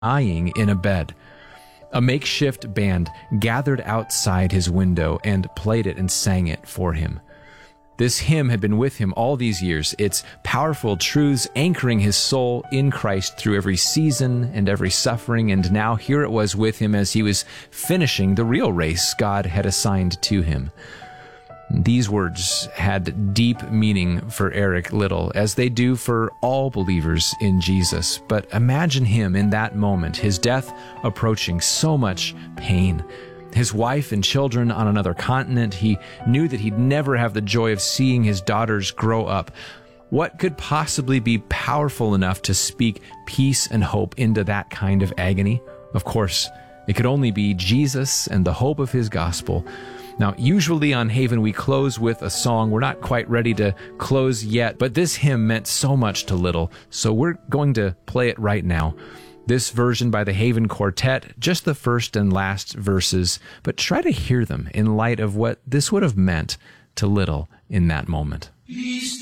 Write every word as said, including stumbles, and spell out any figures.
lying in a bed. A makeshift band gathered outside his window and played it and sang it for him. This hymn had been with him all these years, its powerful truths anchoring his soul in Christ through every season and every suffering, and now here it was with him as he was finishing the real race God had assigned to him. These words had deep meaning for Eric Liddell, as they do for all believers in Jesus. But imagine him in that moment, his death approaching, so much pain. His wife and children on another continent. He knew that he'd never have the joy of seeing his daughters grow up. What could possibly be powerful enough to speak peace and hope into that kind of agony? Of course, it could only be Jesus and the hope of his gospel. Now, usually on Haven, we close with a song. We're not quite ready to close yet, but this hymn meant so much to Liddell, so we're going to play it right now. This version by the Haven Quartet, just the first and last verses, but try to hear them in light of what this would have meant to Liddell in that moment.